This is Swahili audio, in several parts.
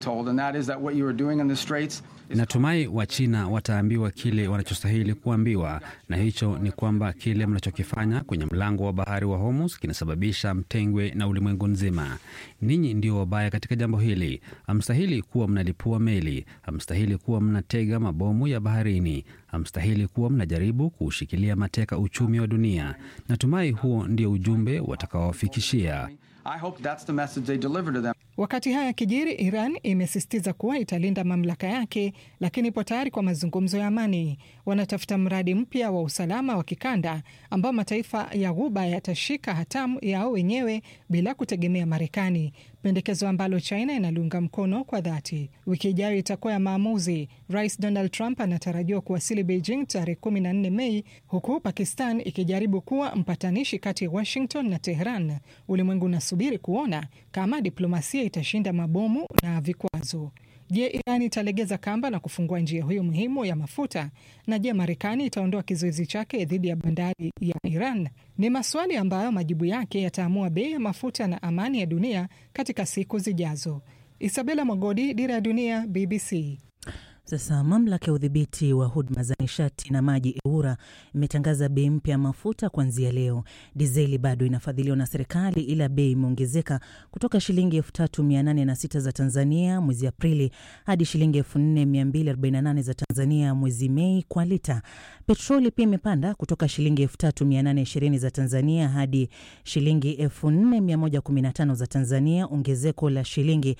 told, and that is that what you are doing in the straits. Natumai Wachina wataambiwa kile wanachostahili kuambiwa, na hicho ni kwamba kile mnachokifanya kwenye mlango wa bahari wa Hormuz kinasababisha mtengwe na ulimwengu nzima. Ninyi ndio wabaya katika jambo hili. Hamstahili kuwa mnalipua meli, hamstahili kuwa mnatega mabomu ya baharini, hamstahili kuwa mnajaribu kushikilia mateka uchumi wa dunia. Natumai huo ndio ujumbe watakaowafikishia. I hope that's the message they deliver to them. Wakati haya kijiri, Iran imesisitiza kuwa italinda mamlaka yake, lakini ipo tayari kwa mazungumzo ya amani. Wanatafuta mradi mpya wa usalama wa kikanda ambao mataifa ya Ghuba yatashika hatamu yao wenyewe bila kutegemea Marekani, pendekezo ambalo China inaliunga mkono kwa dhati. Wiki ijayo itakuwa ya maamuzi. Rais Donald Trump anatarajiwa kuwasili Beijing tarehe 14 Mei, huku Pakistan ikijaribu kuwa mpatanishi kati ya Washington na Tehran. Ulimwengu unasubiri kuona kama diplomasia itashinda mabomu na vikwazo. Je, Iran italegeza kamba na kufungua njia hiyo muhimu ya mafuta? Na je, Marekani itaondoa kizuizi chake dhidi ya bandari ya Iran? Ni maswali ambayo majibu yake yataamua bei ya mafuta na amani ya dunia katika siku zijazo. Isabella Mogodi, Dira ya Dunia, BBC. Sasa mamlaka ya udhibiti wa huduma za nishati na maji EWURA imetangaza bei mpya ya mafuta kuanzia leo. Dizeli bado inafadhiliwa na serikali, ila bei imeongezeka kutoka shilingi 3,806 za Tanzania mwezi Aprili hadi shilingi 4,248 za Tanzania mwezi Mei kwa lita. Petroli pia imepanda kutoka shilingi 3,820 za Tanzania hadi shilingi 4,115 za Tanzania, ongezeko la shilingi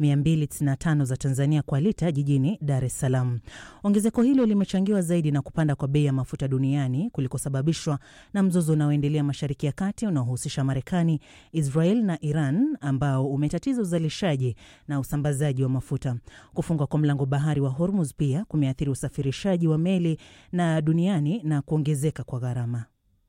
295 za Tanzania kwa lita jijini Dar es Salaam. Ongezeko hilo limechangiwa zaidi na kupanda kwa bei ya mafuta duniani kulikosababishwa na mzozo unaoendelea Mashariki ya Kati unaohusisha Marekani, Israel na Iran, ambao umetatiza uzalishaji na usambazaji wa mafuta. Kufungwa kwa mlango bahari wa Hormuz pia kumeathiri usafirishaji wa meli na duniani na kuongezeka kwa gharama.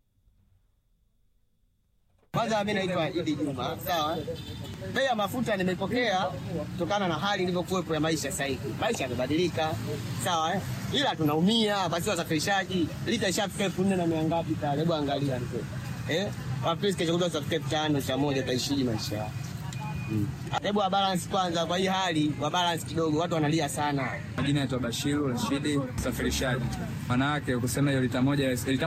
Kwanza mimi naitwa Idi Juma, sawa. Bei ya mafuta nimepokea kutokana na hali ilivyokuwepo ya maisha sasa hivi. Maisha yamebadilika, sawa. Ila tunaumia basi wasafirishaji. Lita ishafika 4,000 na ngapi tayari? Hebu angalia ndio. Kwa price kesho kutoka Cape Town cha moja taishiji maisha. Hebu wa balance kwanza, kwa hii hali wa balance kidogo, watu wanalia sana. Majina yetu Bashiru Rashidi, safirishaji. Maana yake kusema hiyo lita moja sasa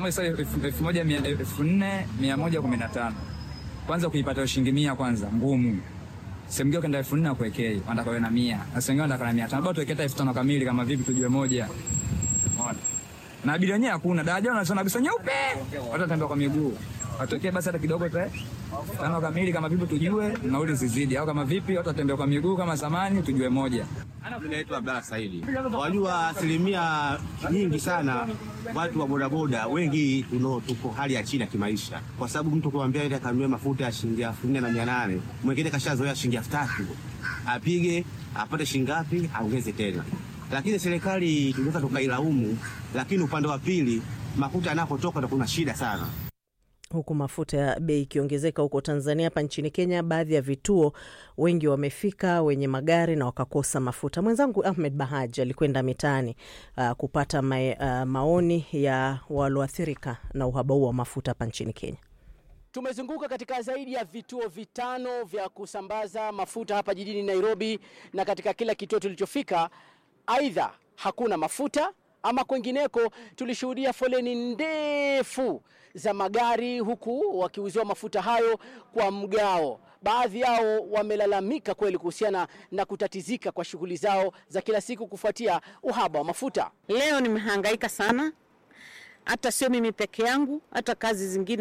1,415. Kwanza kuipata shilingi 100 kwanza ngumu. Semgeo kenda 4,000 kuwekea, wanataka wewe na 100. Na sengeo wanataka na 500. Bado tuwekea 5,000 kamili kama vipi tujue moja. Unaona? Na abiria wenyewe hakuna. Daraja wanasema kabisa nyeupe. Watu watembea kwa miguu. Watokee basi hata kidogo tu 5 kamili kama vipi tujue nauli zizidi, au kama vipi watu watembea kwa miguu kama zamani tujue moja. Naitwa Abdalla Saidi. Wajua asilimia nyingi sana watu wa bodaboda wengi tuko hali ya chini ya kimaisha, kwa sababu mtu kumwambia ile kanunue mafuta ya shilingi 4,800, mwingine kashazoea shilingi 3,000, apige apate shilingi ngapi aongeze tena. Lakini serikali tunaweza tukailaumu, lakini upande wa pili mafuta yanapotoka kuna shida sana. Huku mafuta ya bei ikiongezeka huko Tanzania, hapa nchini Kenya baadhi ya vituo wengi wamefika wenye magari na wakakosa mafuta. Mwenzangu Ahmed Bahaji alikwenda mitaani kupata maoni ya walioathirika na uhaba wa mafuta hapa nchini Kenya. Tumezunguka katika zaidi ya vituo 5 vya kusambaza mafuta hapa jijini Nairobi, na katika kila kituo tulichofika aidha hakuna mafuta ama kwengineko tulishuhudia foleni ndefu za magari huku wakiuziwa mafuta hayo kwa mgao. Baadhi yao wamelalamika kweli kuhusiana na kutatizika kwa shughuli zao za kila siku kufuatia uhaba wa mafuta. Leo nimehangaika sana. Hata sio mimi peke yangu, hata kazi zingine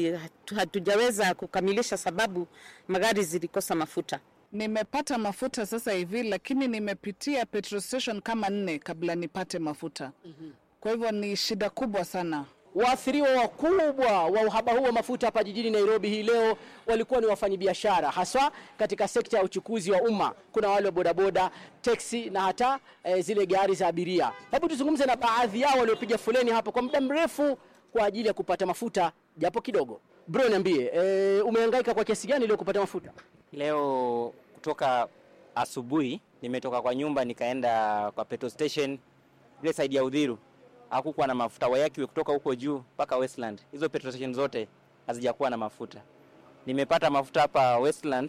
hatujaweza kukamilisha sababu magari zilikosa mafuta. Nimepata mafuta sasa hivi, lakini nimepitia petrol station kama 4 kabla nipate mafuta. Kwa hivyo ni shida kubwa sana. Waathiriwa wakubwa wa uhaba huu wa mafuta hapa jijini Nairobi hii leo walikuwa ni wafanyabiashara, haswa katika sekta ya uchukuzi wa umma. Kuna wale wa bodaboda, taxi na hata zile gari za abiria. Hebu tuzungumze na baadhi yao waliopiga foleni hapo kwa muda mrefu kwa ajili ya kupata mafuta japo kidogo. Bro, niambie, umehangaika kwa kiasi gani leo kupata mafuta? Leo kutoka asubuhi nimetoka kwa nyumba nikaenda kwa petrol station ile side ya Udhiru. Hakukuwa na mafuta, Wayakiwe kutoka huko juu mpaka Westland. Hizo petrol station zote hazijakuwa na mafuta. Nimepata mafuta hapa Westland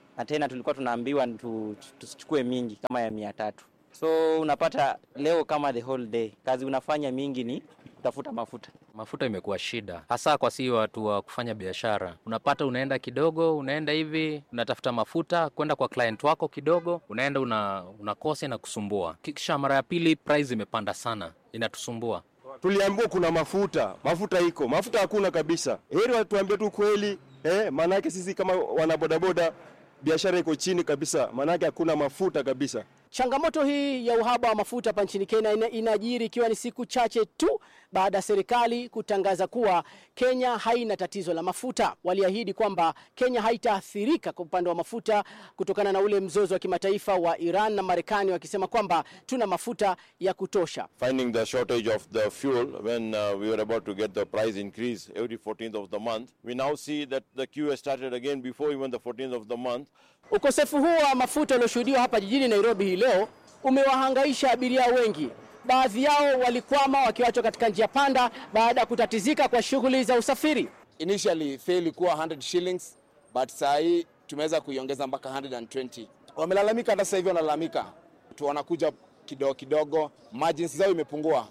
na tena tulikuwa tunaambiwa tusichukue mingi kama ya 300. So unapata leo kama the whole day kazi unafanya mingi ni kutafuta mafuta. Mafuta imekuwa shida, hasa kwa si watu wa kufanya biashara. Unapata unaenda kidogo, unaenda hivi, unatafuta mafuta, kwenda kwa client wako kidogo, unaenda unakosa na kusumbua. Kisha mara ya pili price imepanda sana, inatusumbua. Tuliambiwa kuna mafuta iko, mafuta hakuna kabisa. Heri watuambie tu kweli, maana yake sisi kama wanabodaboda biashara iko chini kabisa, maana yake hakuna mafuta kabisa. Changamoto hii ya uhaba wa mafuta hapa nchini Kenya inajiri ikiwa ni siku chache tu baada ya serikali kutangaza kuwa Kenya haina tatizo la mafuta. Waliahidi kwamba Kenya haitaathirika kwa upande wa mafuta kutokana na ule mzozo wa kimataifa wa Iran na Marekani, wakisema kwamba tuna mafuta ya kutosha. Finding the shortage of the fuel when we were about to get the price increase every 14th of the month, we now see that the queue has started again before even the 14th of the month. Ukosefu huu wa mafuta ulioshuhudiwa hapa jijini Nairobi hii leo umewahangaisha abiria wengi. Baadhi yao walikwama wakiwachwa katika njia panda baada ya kutatizika kwa shughuli za usafiri. Initially fare ilikuwa 100 shillings but saa hii tumeweza kuiongeza mpaka 120. Wamelalamika, hata sasa hivi wanalalamika. Tu wanakuja kidogo kidogo, margins zao imepungua.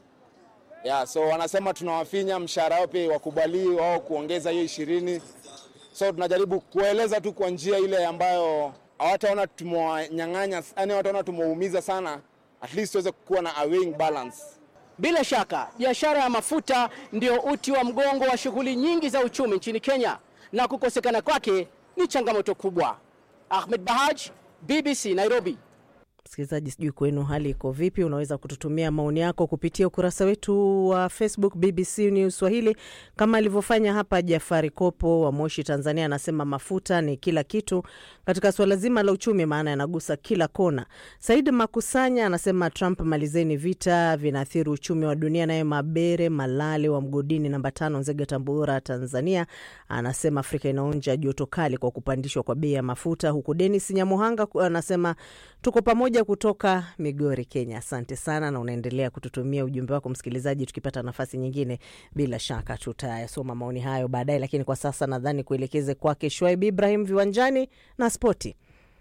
So wanasema tunawafinya mshahara wao pia wakubali wao kuongeza hiyo 20. So tunajaribu kueleza tu kwa njia ile ambayo hawataona tumewanyang'anya, yani wataona tumeumiza sana, at least tuweze kuwa na a weighing balance. Bila shaka, biashara ya mafuta ndio uti wa mgongo wa shughuli nyingi za uchumi nchini Kenya, na kukosekana kwake ni changamoto kubwa. Ahmed Bahaj, BBC Nairobi. Msikilizaji, sijui kwenu hali iko vipi? Unaweza kututumia maoni yako kupitia ukurasa wetu wa Facebook BBC News Swahili, kama alivyofanya hapa Jafari Kopo wa Moshi, Tanzania. Anasema mafuta ni kila kitu katika swala zima la uchumi, maana yanagusa kila kona. Said Makusanya anasema Trump, malizeni vita, vinaathiri uchumi wa dunia. Naye Mabere Malale wa Mgodini namba 5 Nzega Tambura, Tanzania, anasema Afrika inaonja joto kali kwa kupandishwa kwa bei ya mafuta. Huku Dennis Nyamuhanga anasema tuko pamoja kutoka Migori, Kenya. Asante sana, na unaendelea kututumia ujumbe wako msikilizaji. Tukipata nafasi nyingine bila shaka tutayasoma maoni hayo baadaye, lakini kwa sasa nadhani kuelekeze kwake Shuaib Ibrahim viwanjani na spoti.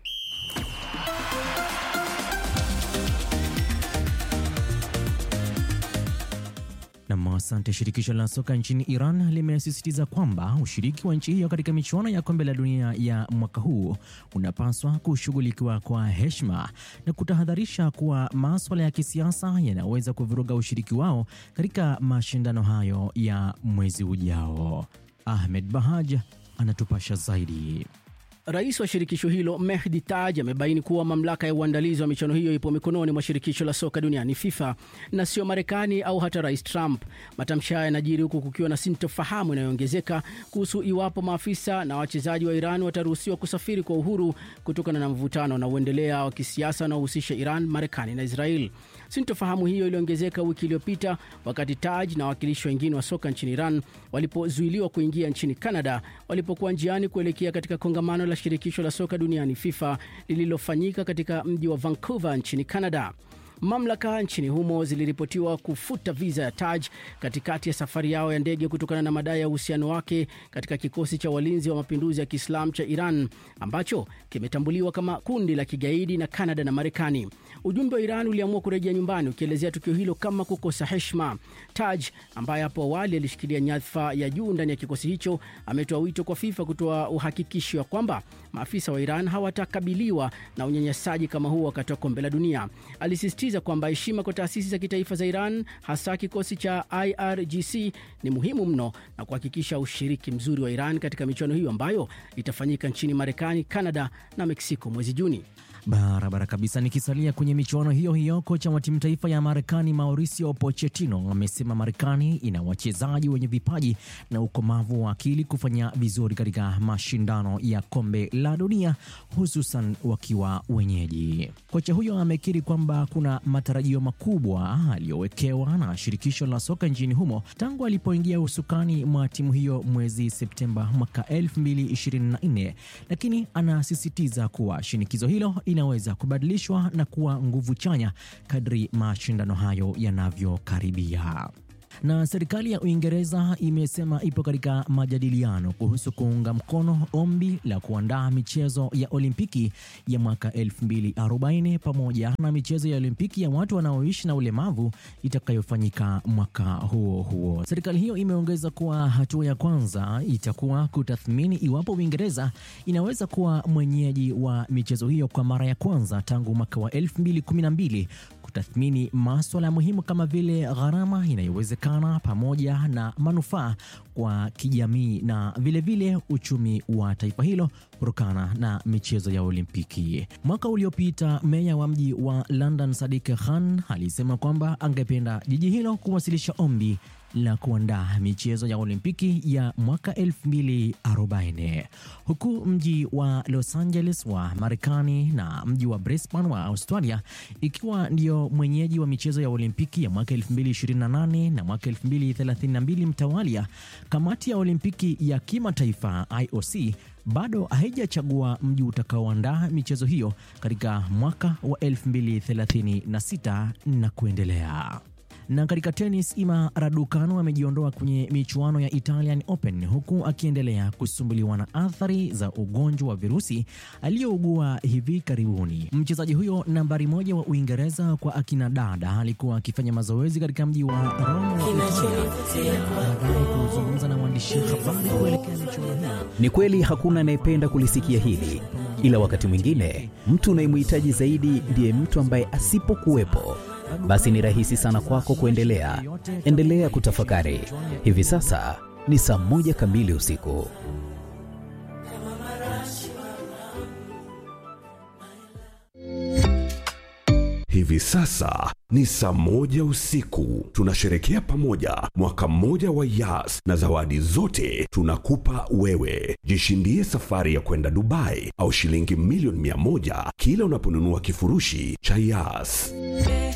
Na asante. Shirikisho la soka nchini Iran limesisitiza kwamba ushiriki wa nchi hiyo katika michuano ya kombe la dunia ya mwaka huu unapaswa kushughulikiwa kwa heshima na kutahadharisha kuwa masuala ya kisiasa yanaweza kuvuruga ushiriki wao katika mashindano hayo ya mwezi ujao. Ahmed Bahaj anatupasha zaidi. Rais wa shirikisho hilo Mehdi Taj amebaini kuwa mamlaka ya uandalizi wa michuano hiyo ipo mikononi mwa shirikisho la soka duniani FIFA na sio Marekani au hata Rais Trump. Matamshi haya yanajiri huku kukiwa na sintofahamu inayoongezeka kuhusu iwapo maafisa na wachezaji wa Iran wataruhusiwa kusafiri kwa uhuru kutokana na mvutano na uendelea wa kisiasa unaohusisha Iran, Marekani na Israel. Sintofahamu hiyo iliongezeka wiki iliyopita wakati Taj na wawakilishi wengine wa soka nchini Iran walipozuiliwa kuingia nchini Canada walipokuwa njiani kuelekea katika kongamano la shirikisho la soka duniani FIFA lililofanyika katika mji wa Vancouver nchini Canada. Mamlaka nchini humo ziliripotiwa kufuta visa ya Taj katikati ya safari yao ya ndege kutokana na madai ya uhusiano wake katika kikosi cha walinzi wa mapinduzi ya Kiislamu cha Iran ambacho kimetambuliwa kama kundi la kigaidi na Canada na Marekani. Ujumbe wa Iran uliamua kurejea nyumbani ukielezea tukio hilo kama kukosa heshima. Taj, ambaye hapo awali alishikilia nyadhifa ya juu ndani ya kikosi hicho, ametoa wito kwa FIFA kutoa uhakikisho kwamba maafisa wa Iran hawatakabiliwa na unyanyasaji kama huo wakati wa kombe la dunia. Alisisitiza kwamba heshima kwa taasisi za kitaifa za Iran, hasa kikosi cha IRGC, ni muhimu mno na kuhakikisha ushiriki mzuri wa Iran katika michuano hiyo ambayo itafanyika nchini Marekani, Canada na Mexico mwezi Juni. Barabara kabisa. Nikisalia kwenye michuano hiyo, kocha wa timu taifa ya Marekani Mauricio Pochettino amesema Marekani ina wachezaji wenye vipaji na ukomavu wa akili kufanya vizuri katika mashindano ya kombe la dunia, hususan wakiwa wenyeji. Kocha huyo amekiri kwamba kuna matarajio makubwa aliyowekewa na shirikisho la soka nchini humo tangu alipoingia usukani mwa timu hiyo mwezi Septemba mwaka 2024, lakini anasisitiza kuwa shinikizo hilo inaweza kubadilishwa na kuwa nguvu chanya kadri mashindano hayo yanavyokaribia. Na serikali ya Uingereza imesema ipo katika majadiliano kuhusu kuunga mkono ombi la kuandaa michezo ya Olimpiki ya mwaka 2040 pamoja na michezo ya Olimpiki ya watu wanaoishi na ulemavu itakayofanyika mwaka huo huo. Serikali hiyo imeongeza kuwa hatua ya kwanza itakuwa kutathmini iwapo Uingereza inaweza kuwa mwenyeji wa michezo hiyo kwa mara ya kwanza tangu mwaka wa 2012, kutathmini masuala muhimu kama vile gharama inayowezekana pamoja na manufaa kwa kijamii na vile uchumi wa taifa hilo kutokana na michezo ya Olimpiki. Mwaka uliopita meya wa mji wa London Sadiq Khan alisema kwamba angependa jiji hilo kuwasilisha ombi la kuandaa michezo ya Olimpiki ya mwaka 2040. Huku mji wa Los Angeles wa Marekani na mji wa Brisbane wa Australia ikiwa ndio mwenyeji wa michezo ya Olimpiki ya mwaka 2028 na mwaka 2032 mtawalia, kamati ya Olimpiki ya kimataifa IOC bado haijachagua mji utakaoandaa michezo hiyo katika mwaka wa 2036 na kuendelea. Na katika tenis, Ima Raducanu amejiondoa kwenye michuano ya Italian Open huku akiendelea kusumbuliwa na athari za ugonjwa wa virusi aliyougua hivi karibuni. Mchezaji huyo nambari 1 wa Uingereza kwa akina dada alikuwa akifanya mazoezi katika mji wa Roma kuzungumza na waandishi habari kuelekea michuano hiyo. Ni kweli hakuna anayependa kulisikia hili, ila wakati mwingine mtu unayemhitaji zaidi ndiye mtu ambaye asipokuwepo basi ni rahisi sana kwako kuendelea. Endelea kutafakari. Hivi sasa ni saa 1 kamili usiku. Hivi sasa ni saa 1 usiku. Tunasherehekea pamoja mwaka mmoja wa Yas na zawadi zote tunakupa wewe. Jishindie safari ya kwenda Dubai au shilingi milioni 100 kila unaponunua kifurushi cha Yas.